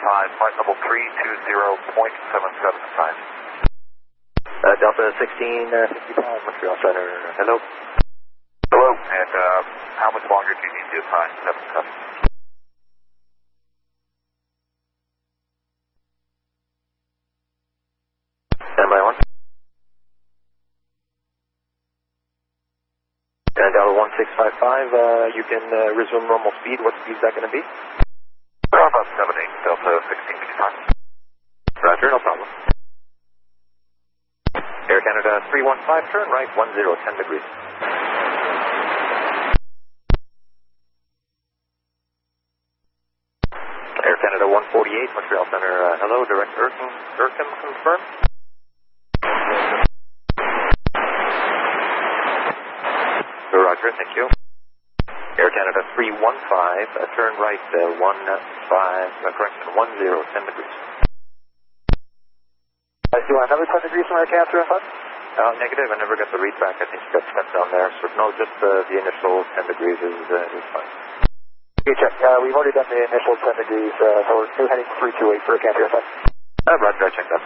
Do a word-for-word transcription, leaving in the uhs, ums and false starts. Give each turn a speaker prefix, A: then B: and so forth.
A: five, flight level three two zero point seven seven time.
B: Uh, Delta sixteen fifty-five, Montreal Center. Hello.
A: Hello, and uh, how much longer do you need to assign seven seven?
B: Standby one. And Delta one six five five, uh, you can uh, resume normal speed. What speed is that going to be?
A: Uh, about seven eight, Delta sixteen fifty-five.
B: Roger, no problem. Air Canada three one five, turn right, one zero, ten degrees. Air Canada one forty-eight, Montreal Center, uh, hello, direct Erkin, Erkin confirmed. Roger, thank you. Air Canada three one five, uh, turn right, uh, one five, uh, correction, one zero, ten degrees.
C: Uh, do you want another ten degrees from Air Canada three one five?
B: Uh, negative, I never got the read back. I think you got sent down there. So no, just uh, the initial ten degrees is, uh, is fine.
C: Okay, check. Uh, we've already done the initial ten degrees, uh, so we're heading three two eight for Air Canada three one five.
B: Uh, Roger, I checked that.